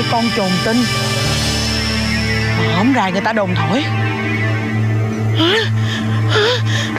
con trồn tinh. Hổm rày người ta đồn thổi